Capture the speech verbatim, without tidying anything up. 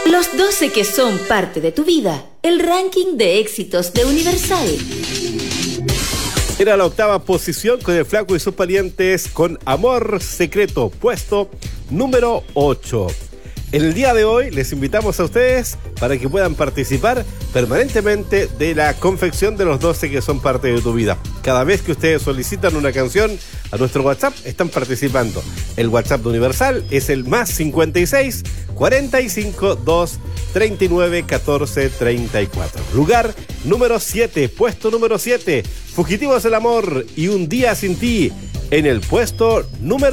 Los doce que son parte de tu vida. El ranking de éxitos de Universal. Era la octava posición con el Flaco y sus parientes con Amor Secreto, puesto número ocho. En el día de hoy les invitamos a ustedes para que puedan participar permanentemente de la confección de los doce que son parte de tu vida. Cada vez que ustedes solicitan una canción a nuestro WhatsApp, están participando. El WhatsApp de Universal es el más cincuenta y seis, cuarenta y cinco, dos, treinta y nueve, catorce, treinta y cuatro. Lugar número siete, puesto número siete, Fugitivos del Amor y Un Día Sin Ti, en el puesto número